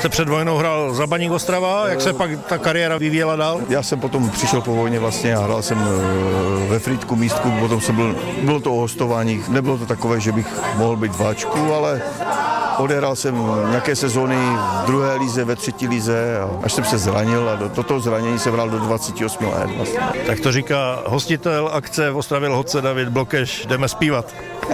jste před vojnou hrál za Baník Ostrava, jak se pak ta kariéra vyvíjela dál? Já jsem potom přišel po vojně vlastně a hrál jsem ve Frýdku místku, potom bylo to o hostování, nebylo to takové, že bych mohl být v váčku, ale odehrál jsem nějaké sezóny v druhé lize, ve třetí lize, až jsem se zranil a do toho zranění jsem hrál do 28 let vlastně. Tak to říká hostitel akce v Ostravě Lhotce David Blokeš, jdeme zpívat.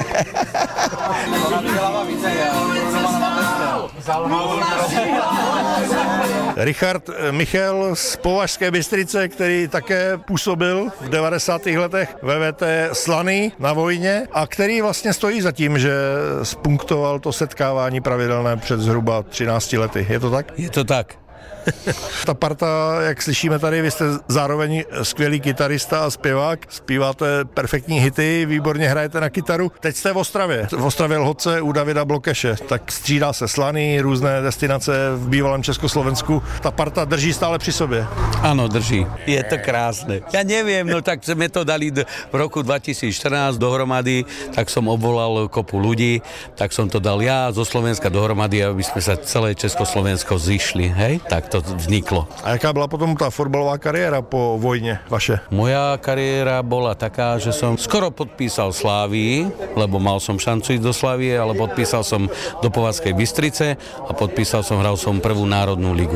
Richard Michel z Považské Bystrice, který také působil v 90. letech ve VT Slaný na vojně a který vlastně stojí za tím, že spunktoval to setkávání pravidelné před zhruba 13 lety. Je to tak? Je to tak. Ta parta, jak slyšíme tady, vy jste zároveň skvělý kytarista a zpěvák, zpíváte perfektní hity, výborně hrajete na kytaru. Teď jste v Ostravě Lhotce u Davida Blokeše, tak střídá se Slaný, různé destinace v bývalém Československu. Ta parta drží stále při sobě. Áno, drží. Je to krásne. Ja neviem, no tak sme to dali v roku 2014 dohromady, tak som obvolal kopu ľudí, tak som to dal ja zo Slovenska dohromady, aby sme sa celé Československo zišli, hej? Tak to vzniklo. A jaká byla potom ta fotbalová kariéra po vojně vaše? Moja kariéra bola taká, že som skoro podpísal Slávii, lebo mal som šancu ísť do Slávie, ale podpísal som do Považskej Bystrice a hral som prvú národnú ligu.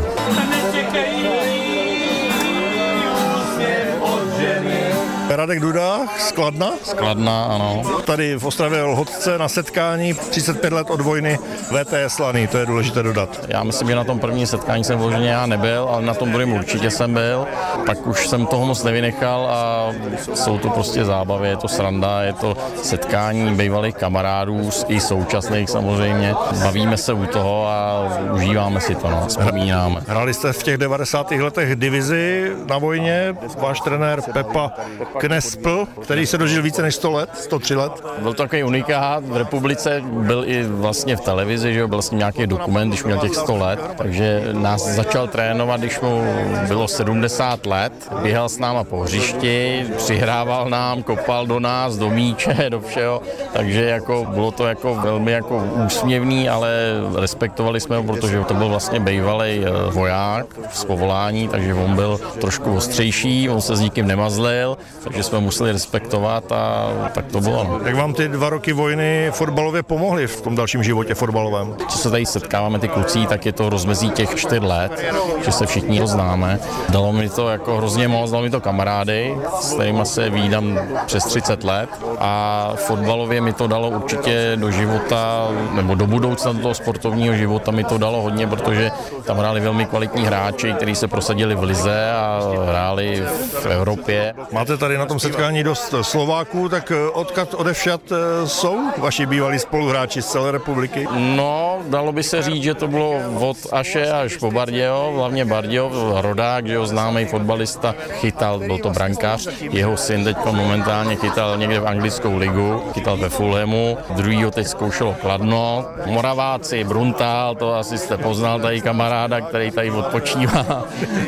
Radek Duda z Kladna? Kladna, ano. Tady v Ostravě Lhotce na setkání 35 let od vojny VT Slaný, to je důležité dodat. Já myslím, že na tom prvním setkání jsem vloženě já nebyl, ale na tom druhém určitě jsem byl. Pak už jsem toho moc nevynechal a jsou to prostě zábavy, je to sranda, je to setkání bývalých kamarádů i současných samozřejmě. Bavíme se u toho a užíváme si to, vzpomínáme. Hrali jste v těch 90. letech divizi na vojně, váš trenér Pepa Knespl, který se dožil více než 100 let, 103 let. Byl to takový unikát, v republice byl i vlastně v televizi, že byl vlastně nějaký dokument, když měl těch 100 let, takže nás začal trénovat, když mu bylo 70 let, běhal s náma po hřišti, přihrával nám, kopal do nás, do míče, do všeho, takže jako bylo to jako velmi jako úsměvný, ale respektovali jsme ho, protože to byl vlastně bývalý voják z povolání, takže on byl trošku ostřejší, on se s nikým nemazlil, takže jsme museli respektovat a tak to bylo. No. Jak vám ty 2 roky vojny fotbalově pomohly v tom dalším životě fotbalovém? Co se tady setkáváme ty kluci, tak je to rozmezí těch 4 let, že se všichni známe. Dalo mi to jako hrozně moc, dalo mi to kamarády, s kterými se vídám přes 30 let a fotbalově mi to dalo určitě do života, nebo do budoucna do toho sportovního života mi to dalo hodně, protože tam hráli velmi kvalitní hráči, kteří se prosadili v lize a hráli v Evropě. Máte tady na tom setkání dost Slováků, tak odkud odevšad jsou vaši bývalí spoluhráči z celé republiky? No, dalo by se říct, že to bylo od Aše až po Bardějov, hlavně Bardějov, rodák, že jo, známý fotbalista, chytal, byl to brankář, jeho syn teď momentálně chytal někde v anglickou ligu, chytal ve Fulhamu, druhýho teď zkoušelo Kladno, Moraváci, Bruntál, to asi jste poznal, tady kamaráda, který tady odpočívá,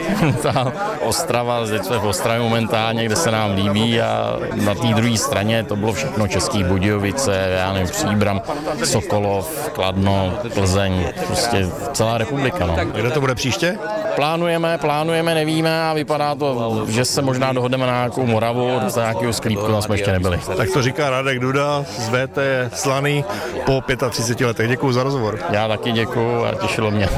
Ostrava, teď jsme v Ostravě momentálně, kde se nám líbí a na té druhé straně to bylo všechno Český Budějovice, já nevím, Příbram, Sokolov, Kladno, Plzeň, prostě celá republika. No. Kde to bude příště? Plánujeme, nevíme a vypadá to, že se možná dohodneme na nějakou Moravu, za nějakého sklípku, tam jsme ještě nebyli. Tak to říká Radek Duda z VT Slaný po 35 letech. Děkuju za rozhovor. Já taky děkuju a těšilo mě.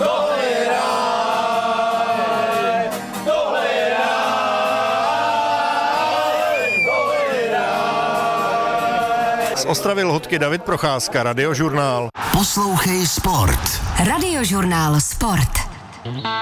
Z Ostravy Lhotky David Procházka, Radiožurnál. Poslouchej sport. Radiožurnál Sport.